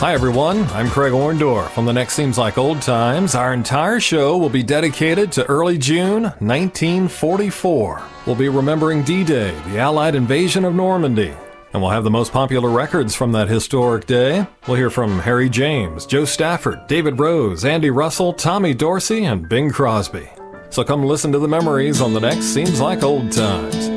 Hi everyone, I'm Craig Orndorff from The Next Seems Like Old Times. Our entire show will be dedicated to early June 1944. We'll be remembering D-Day, the Allied invasion of Normandy. And we'll have the most popular records from that historic day. We'll hear from Harry James, Joe Stafford, David Rose, Andy Russell, Tommy Dorsey, and Bing Crosby. So come listen to the memories on The Next Seems Like Old Times.